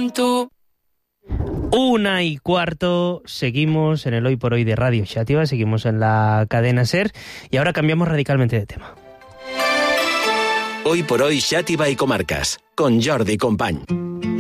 momento. 1:15, seguimos en el Hoy por Hoy de Radio Xàtiva, seguimos en la cadena SER y ahora cambiamos radicalmente de tema. Hoy por Hoy Xàtiva y Comarcas, con Jordi Company.